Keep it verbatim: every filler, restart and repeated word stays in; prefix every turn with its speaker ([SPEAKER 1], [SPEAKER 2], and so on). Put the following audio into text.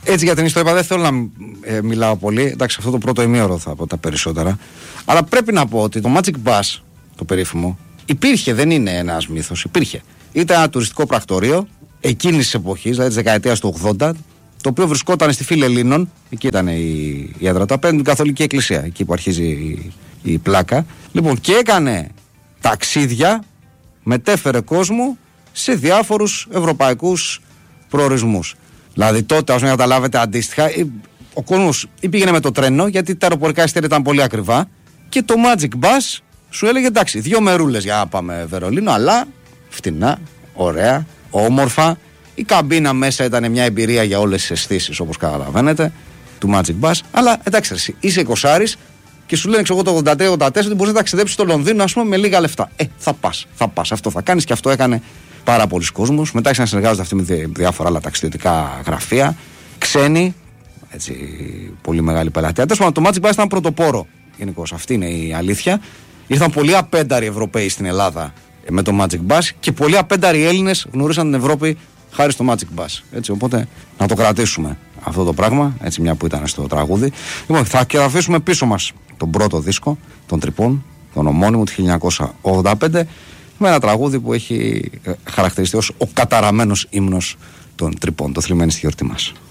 [SPEAKER 1] Έτσι για την ιστορία δεν θέλω να ε, μιλάω πολύ. Εντάξει, αυτό το πρώτο ημίωρο θα πω τα περισσότερα. Αλλά πρέπει να πω ότι το Magic Bus, το περίφημο, υπήρχε, δεν είναι ένας μύθος. Υπήρχε. Ήταν ένα τουριστικό πρακτορείο εκείνης της εποχής, δηλαδή της δεκαετίας του ογδόντα, το οποίο βρισκόταν στη Φύλλη Ελλήνων. Εκεί ήταν η, η έδρα του απέναντι την Καθολική Εκκλησία, εκεί που αρχίζει η, η πλάκα. Λοιπόν, και έκανε ταξίδια, μετέφερε κόσμο σε διάφορους ευρωπαϊκούς προορισμούς. Δηλαδή τότε, όσο να καταλάβετε αντίστοιχα, ο κόσμος ή πήγαινε με το τρένο, γιατί τα αεροπορικά εισιτήρια ήταν πολύ ακριβά, και το Magic Bus σου έλεγε εντάξει, δύο μερούλες για να πάμε Βερολίνο, αλλά φτηνά, ωραία, όμορφα. Η καμπίνα μέσα ήταν μια εμπειρία για όλες τις αισθήσεις, όπως καταλαβαίνετε, του Magic Bus. Αλλά εντάξει, εσύ, είσαι εικοσάρης και σου λένε εγώ το ογδόντα τρία ογδόντα τέσσερα ότι μπορείς να ταξιδέψεις στο Λονδίνο, ας πούμε, με λίγα λεφτά. Ε, θα πας, θα πας, αυτό θα κάνεις, και αυτό έκανε πάρα πολλοί κόσμος. Μετά άρχισαν να συνεργάζονται αυτοί με διάφορα άλλα ταξιδιωτικά γραφεία, ξένοι, έτσι, πολύ μεγάλη πελατεία. Τέλος πάντων, το Magic Bus ήταν πρωτοπόρο γενικώς. Αυτή είναι η αλήθεια. Ήρθαν πολλοί απένταροι Ευρωπαίοι στην Ελλάδα με το Magic Bus και πολλοί απένταροι Έλληνες γνωρίσαν την Ευρώπη χάρη στο Magic Bus. Έτσι, οπότε να το κρατήσουμε αυτό το πράγμα, έτσι, μια που ήταν στο τραγούδι. Λοιπόν, θα και θα αφήσουμε πίσω μας τον πρώτο δίσκο των Τρυπών, τον ομώνυμο του χίλια εννιακόσια ογδόντα πέντε, με ένα τραγούδι που έχει χαρακτηριστεί ως ο καταραμένος ύμνος των Τρυπών, το θλιμμένη στη γιορτή μας.